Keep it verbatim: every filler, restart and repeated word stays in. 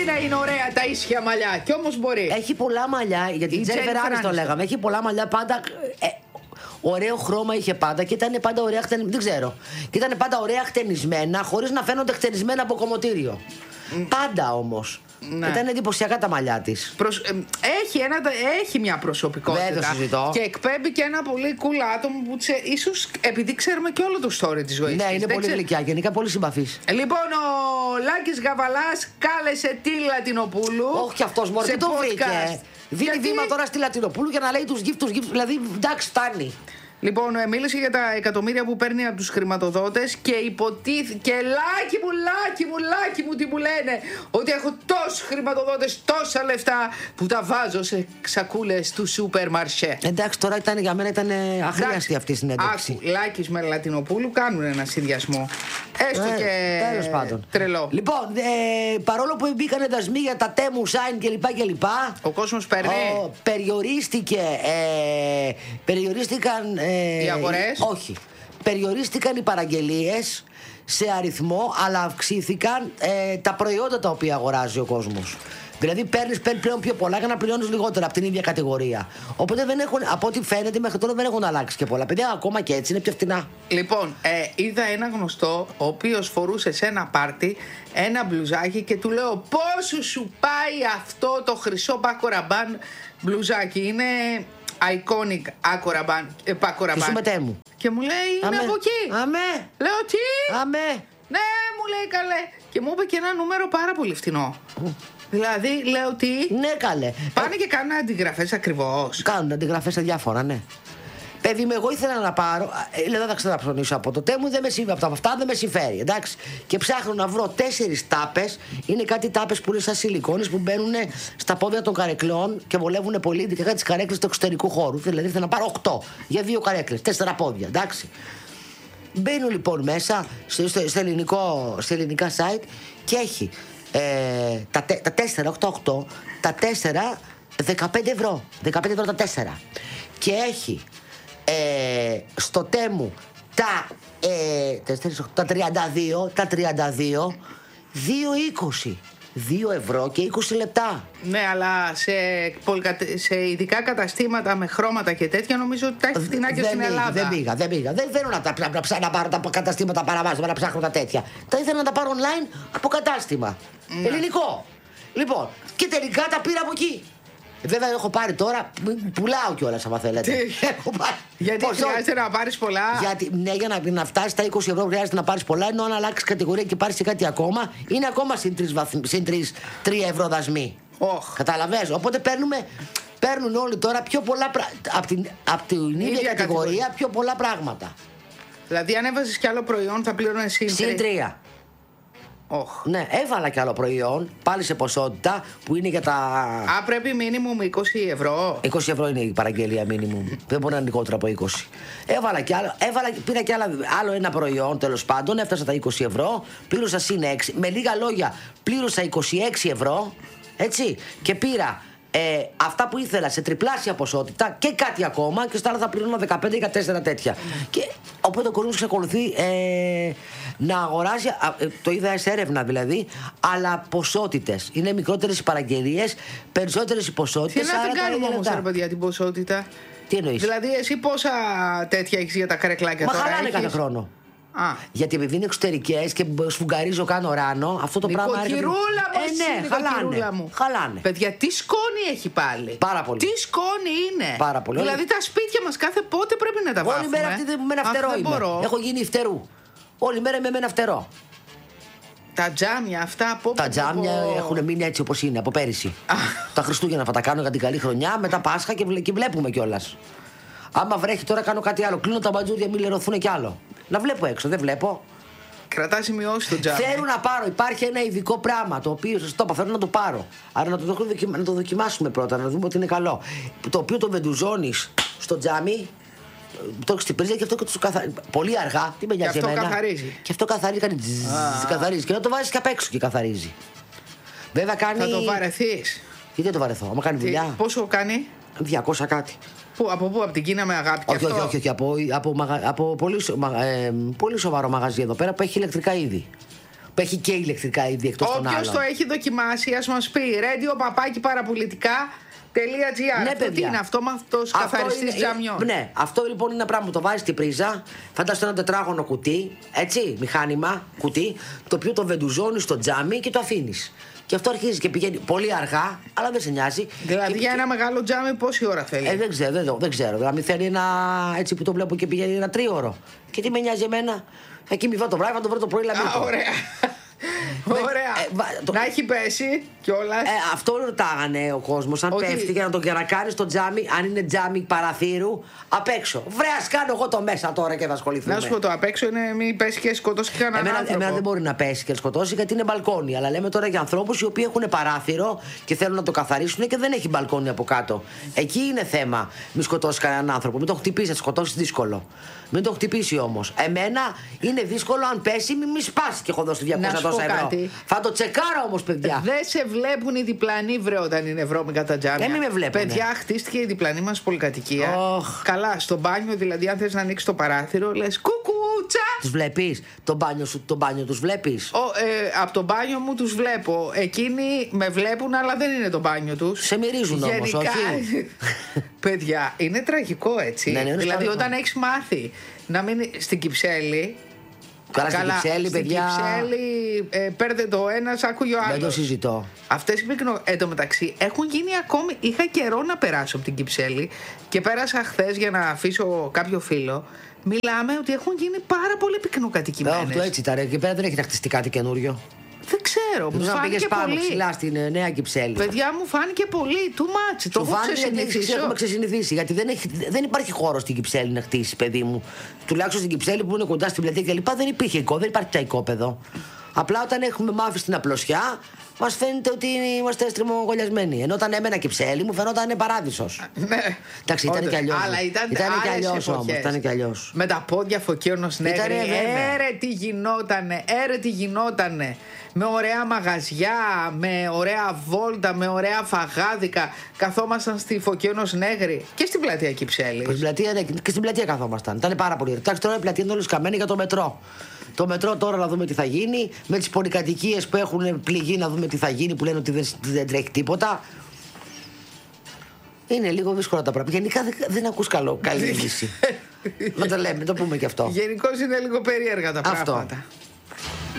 μπορεί να είναι ωραία τα ίσια μαλλιά. Κι όμως μπορεί. Έχει πολλά μαλλιά, γιατί η Τζένιφερ Άνιστον το λέγαμε. Έχει πολλά μαλλιά πάντα. Ε, ωραίο χρώμα είχε πάντα και ήταν πάντα ωραία χτενισμένα. Δεν ξέρω. Και ήταν πάντα ωραία χτενισμένα, χωρίς να φαίνονται χτενισμένα από κομμωτήριο. Mm. Πάντα όμως. Ναι. Ήταν εντυπωσιακά τα μαλλιά της. Προσ... Ε, έχει, ένα... έχει μια προσωπικότητα. Δεν το συζητώ. Και εκπέμπει και ένα πολύ cool άτομο που τσε... ίσως επειδή ξέρουμε και όλο το story της ζωής. Ναι, της. είναι Δεν πολύ ξέ... γλυκιά, γενικά πολύ συμπαθής. Λοιπόν, ο Λάκης Γαβαλάς κάλεσε τη Λατινοπούλου. Όχι κι αυτός μόνο, τι το βρήκε. Δίνει Γιατί... βήμα τώρα στη Λατινοπούλου για να λέει τους γύφτους γύφτους. Δηλαδή, εντάξει, φτάνει. Λοιπόν, μίλησε για τα εκατομμύρια που παίρνει από τους χρηματοδότες και υποτίθεται. Λάκι μου, λάκι μου, λάκι μου, τι μου λένε. Ότι έχω τόσους χρηματοδότες, τόσα λεφτά που τα βάζω σε ξακούλες του σούπερ μαρσέ. Εντάξει, τώρα ήταν, για μένα ήταν αχρίαστη αυτή η συνέντευξη. Άκου, Λάκης με Λατινοπούλου κάνουν ένα συνδυασμό. Έστω ε, και τέλος πάντων. Τρελό. Λοιπόν, ε, παρόλο που μπήκανε δασμοί για τα Τέμου, Σάιν κλπ. Ο κόσμος παίρνει. Ο, περιορίστηκε. Ε, περιορίστηκαν. Ε, οι αγορές. Όχι. Περιορίστηκαν οι παραγγελίες σε αριθμό, αλλά αυξήθηκαν ε, τα προϊόντα τα οποία αγοράζει ο κόσμος. Δηλαδή παίρνεις πλέον πιο πολλά για να πληρώνεις λιγότερα από την ίδια κατηγορία. Οπότε δεν έχουν, από ό,τι φαίνεται μέχρι τώρα δεν έχουν αλλάξει και πολλά. Παιδιά, ακόμα και έτσι είναι πιο φτηνά. Λοιπόν, ε, είδα ένα γνωστό ο οποίος φορούσε σε ένα πάρτι ένα μπλουζάκι και του λέω πόσο σου πάει αυτό το χρυσό πακοραμπάν μπλουζάκι. Είναι iconic άκοραμπάν, ε, πακοραμπάν. Μου. Και μου λέει είναι από εκεί. Αμέ. Λέω τι. Αμέ. Ναι, μου λέει καλέ. Και μου είπε και ένα νούμερο πάρα πολύ φτηνό. Δηλαδή, λέω τι. Ναι, καλέ. Πάνε και κάνουν αντιγραφές ακριβώς. Κάνουν αντιγραφές σε διάφορα, ναι. Παιδί μου, εγώ ήθελα να πάρω. Λέω, δεν θα ξαναψωνίσω από το Τέμου, δεν με συμφέρει. Από αυτά δεν με συμφέρει. Εντάξει. Και ψάχνω να βρω τέσσερις τάπες. Είναι κάτι τάπες που είναι σαν σιλικόνες που μπαίνουν στα πόδια των καρεκλών και βολεύουν πολύ, ειδικά τις καρέκλες του εξωτερικού χώρου. Δηλαδή, ήθελα να πάρω οκτώ για δύο καρέκλες, τέσσερα πόδια. Εντάξει. Μπαίνω λοιπόν μέσα στο, στο, στο, ελληνικό, στο ελληνικά site και έχει ε, τα, τα τέσσερα, οκτώ, οκτώ, τα τέσσερα, δεκαπέντε ευρώ. δεκαπέντε ευρώ τα τέσσερα. Και έχει ε, στο Τέμου τα, ε, τα τριάντα δύο, τα τριάντα δύο, δύο είκοσι. δύο ευρώ και είκοσι λεπτά. Ναι, αλλά σε, σε ειδικά καταστήματα με χρώματα και τέτοια νομίζω ότι τα έχει φτηνά και στην Ελλάδα. Δεν πήγα, δεν πήγα. Δεν θέλω να, τα, να, να πάρω τα καταστήματα παραβάσματα, να ψάχνω τα τέτοια. Τα ήθελα να τα πάρω online από κατάστημα. Ναι. Ελληνικό. Λοιπόν, και τελικά τα πήρα από εκεί. Βέβαια έχω πάρει τώρα, πουλάω κιόλας άμα θέλετε. Έχω πάρει. Γιατί Πόσο... χρειάζεται να πάρεις πολλά. Γιατί, ναι, για να, να φτάσει στα είκοσι ευρώ χρειάζεται να πάρεις πολλά. Ενώ αν αλλάξει κατηγορία και πάρεις και κάτι ακόμα, είναι ακόμα συν τρία ευρώ δασμοί. Oh. Καταλαβαίνεις. Οπότε παίρνουμε, παίρνουν όλοι τώρα πιο πολλά πράγματα. Από την, απ την ίδια, ίδια κατηγορία, κατηγορία πιο πολλά πράγματα. Δηλαδή αν έβαζες κι άλλο προϊόν θα πλήρωνε συν τρία. Oh. Ναι, έβαλα κι άλλο προϊόν, πάλι σε ποσότητα που είναι για τα. Α, πρέπει μίνιμουμ είκοσι ευρώ. είκοσι ευρώ είναι η παραγγελία μίνιμουμ. Δεν μπορεί να είναι λιγότερο από είκοσι. Έβαλα κι άλλο, έβαλα, πήρα κι άλλο, άλλο ένα προϊόν τέλος πάντων, έφτασα τα είκοσι ευρώ, πλήρωσα συν έξι. Με λίγα λόγια, πλήρωσα είκοσι έξι ευρώ, έτσι, και πήρα. Ε, αυτά που ήθελα σε τριπλάσια ποσότητα και κάτι ακόμα και στα άλλα θα πληρώνω δεκαπέντε για τέσσερα τέτοια. Mm. Και οπότε ο κόσμος εξακολουθεί ε, να αγοράζει, ε, το είδα σε έρευνα δηλαδή, αλλά ποσότητες. Είναι μικρότερες οι παραγγελίες, περισσότερες οι ποσότητες. Τι να την κάνουμε όμως ρε παιδιά την ποσότητα. Τι εννοείς? Δηλαδή εσύ πόσα τέτοια έχεις για τα καρεκλάκια? Μα τώρα? χαλάνε έχεις... κάθε χρόνο. Α. Γιατί επειδή είναι εξωτερικές και σφουγγαρίζω κάνω ράνο, αυτό το πράγμα έρχεται. Νοικοκυρούλα μου, ε, ναι, χαλάνε. μου. Χαλάνε. Παιδιά, τι σκόνη έχει πάλι. Πάρα πολύ. Τι σκόνη είναι. Πάρα πολύ. Δηλαδή τα σπίτια μας κάθε πότε πρέπει να τα βάφουμε. Όλη μέρα αυτή με ένα φτερό είμαι. Μπορώ. Έχω γίνει φτερού. Όλη μέρα είμαι με ένα φτερό. Τα τζάμια αυτά από Τα τζάμια από... έχουν μείνει έτσι όπως είναι από πέρυσι. Τα Χριστούγεννα θα τα κάνω για την καλή χρονιά, μετά Πάσχα και, και βλέπουμε κιόλας. Άμα βρέχει τώρα κάνω κάτι άλλο. Κλείνω τα μπατζούρια, μην λερωθούν κι άλλο. Να βλέπω έξω, δεν βλέπω. Κρατά σημειώσει το τζάμι. Θέλω να πάρω. Υπάρχει ένα ειδικό πράγμα το οποίο σα το είπα. Θέλω να το πάρω. Άρα να το, δοκιμα... να το δοκιμάσουμε πρώτα, να δούμε ότι είναι καλό. Το οποίο το βεντουζώνει στο τζάμι, το έχει στην πρίζα και αυτό και το καθαρίζει. Πολύ αργά. Τι με νοιάζει εμένα. Και αυτό καθαρίζει. Και αυτό καθαρίζει. Κάνει τζζζ, καθαρίζει. Και να το βάζει και απ' έξω και καθαρίζει. Βέβαια κάνει. Θα το βαρεθεί. Γιατί δεν το βαρεθώ, άμα κάνει δουλειά. Πόσο κάνει? διακόσια κάτι. Πού, από πού, από την Κίνα με αγάπη και όχι, αυτό? όχι, όχι, όχι, από, από, από πολύ, ε, πολύ σοβαρό μαγαζί εδώ πέρα που έχει ηλεκτρικά είδη. που έχει και ηλεκτρικά ήδη εκτός των άλλων. Όποιος το έχει δοκιμάσει, ας μας πει. Radio παπάκι παραπολιτικά. .gr. Ναι, αυτό τι είναι, αυτόματος καθαριστής τζαμιών. Ναι, αυτό λοιπόν είναι ένα πράγμα που το βάζεις στην πρίζα. Φαντάζομαι ένα τετράγωνο κουτί, έτσι, μηχάνημα, κουτί, το οποίο το βεντουζώνεις στο τζάμι και το αφήνεις. Και αυτό αρχίζει και πηγαίνει πολύ αργά, αλλά δεν σε νοιάζει. Δηλαδή και... για ένα μεγάλο τζάμι πόση ώρα θέλει? Ε, δεν ξέρω, δεν, δεν ξέρω. Δηλαδή θέλει ένα έτσι που το βλέπω και πηγαίνει ένα τρίωρο. Και τι με νοιάζει εμένα, θα κοιμηθώ το βράδυ, θα το βρω το πρωί λαμπίκο. Α, ωραία. Ωραία. Ε, βα, το... Να έχει πέσει κιόλας. Ε, αυτό ρωτάγανε ο κόσμος. Αν ότι... πέφτει για να τον κερακάρει στο τζάμι, αν είναι τζάμι παραθύρου, απ' έξω. Βρε, ας κάνω εγώ το μέσα τώρα και θα ασχοληθούμε. Να σου πω, το απ' έξω είναι μην πέσει και σκοτώσει κανέναν εμένα, άνθρωπο. εμένα δεν μπορεί να πέσει και να σκοτώσει γιατί είναι μπαλκόνι. Αλλά λέμε τώρα για ανθρώπους οι οποίοι έχουν παράθυρο και θέλουν να το καθαρίσουν και δεν έχει μπαλκόνι από κάτω. Εκεί είναι θέμα. Μην σκοτώσει κανέναν άνθρωπο. Μην το χτυπήσει, να σκοτώσει δύσκολο. Μην το χτυπήσει όμως. Εμένα είναι δύσκολο αν πέσει, μην μη σπάσει και έχω δώσει διακόσια τόσα ευρώ. Κάτι. Θα το τσεκάρω όμως, παιδιά. Δεν σε βλέπουν οι διπλανοί, βρε, όταν είναι βρώμικα τα τζάμια. Δεν με βλέπουν. Παιδιά, χτίστηκε η διπλανή μας πολυκατοικία. Oh. Καλά, στο μπάνιο δηλαδή, αν θες να ανοίξει το παράθυρο, λες κουκούτσα. Τους βλέπεις, το μπάνιο σου, το μπάνιο τους βλέπεις. Ο, ε, από το μπάνιο μου τους βλέπω. Εκείνοι με βλέπουν, αλλά δεν είναι το μπάνιο τους. Σε μυρίζουν όμως, Γενικά, όχι. παιδιά, είναι τραγικό έτσι. Ναι, ναι, δηλαδή, σκαρικό. όταν έχεις μάθει να μην στην Κυψέλη. Καλά, στην Κυψέλη, παιδιά. Στην Κυψέλη, ε, παίρνετε το ένα, άκουγε ο άλλος. Δεν το συζητώ. Αυτές οι πυκνο... Εν τω μεταξύ έχουν γίνει ακόμη. Είχα καιρό να περάσω από την Κυψέλη και πέρασα χθες για να αφήσω κάποιο φίλο. Μιλάμε ότι έχουν γίνει πάρα πολύ πυκνοκατοικημένες. Αυτό έτσι ήταν. Εκεί πέρα δεν έχει να χτιστεί κάτι καινούριο. Δεν ξέρω, μου Να φάνηκε πήγες πάνω πολύ. ψηλά στην ε, Νέα Κυψέλη. Παιδιά, μου φάνηκε πολύ. Too much. Το έχω ξεσυνηθίσει. Έχουμε ξεσυνηθίσει. Γιατί δεν, έχει, δεν υπάρχει χώρο στην Κυψέλη να χτίσει, παιδί μου. Τουλάχιστον στην Κυψέλη που είναι κοντά στην πλατεία κλπ. Δεν υπήρχε οικό, δεν υπάρχει πια οικόπεδο. Απλά όταν έχουμε μάθει στην απλωσιά, μας φαίνεται ότι είμαστε στριμωγολιασμένοι. Ενώ όταν έμενα Κυψέλη μου φαινόταν είναι παράδεισος. Ναι. Εντάξει, ήταν και αλλιώς. Αλλά ήταν, ήταν και άλλες αλλιώς όμως. Ήταν και αλλιώς. Με τα πόδια Φωκίωνος Νέγρη. Έρε τι γινότανε, έρε τι γινότανε. Με ωραία μαγαζιά, με ωραία βόλτα, με ωραία φαγάδικα. Καθόμασταν στη Φωκίωνος Νέγρη και στην πλατεία Κυψέλης. Στην πλατεία, ναι, και στην πλατεία καθόμασταν. Ήταν πάρα πολύ. Εντάξει, τώρα η πλατεία είναι όλη σκαμμένη για το μετρό. Το μετρό τώρα να δούμε τι θα γίνει. Με τις πολυκατοικίες που έχουν πληγεί να δούμε τι θα γίνει, που λένε ότι δεν, δεν τρέχει τίποτα. Είναι λίγο δύσκολα τα πράγματα. Γενικά δεν, δεν ακούς καλό, καλή λύση. Να το λέμε, το πούμε και αυτό. Γενικώς είναι λίγο περίεργα τα Αυτό. πράγματα.